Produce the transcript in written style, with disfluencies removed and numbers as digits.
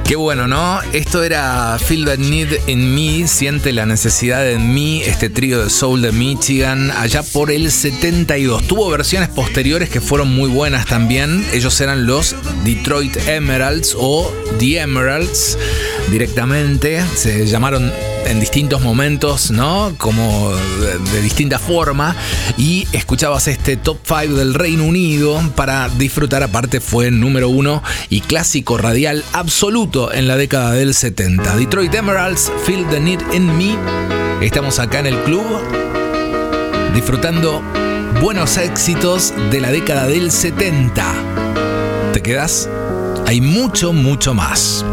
Qué bueno, ¿no? Esto era Feel That Need in Me, siente la necesidad en mí, este trío de soul de Michigan, allá por el 72. Tuvo versiones posteriores que fueron muy buenas también. Ellos eran los Detroit Emeralds o The Emeralds directamente. Se llamaron en distintos momentos, ¿no? Como de distinta forma. Y escuchabas este Top 5 del Reino Unido para disfrutar. Aparte fue número 1 y clásico radial absoluto en la década del 70. Detroit Emeralds, Feel the Need in Me. Estamos acá en el club disfrutando buenos éxitos de la década del 70. ¿Te quedas? Hay mucho, mucho más.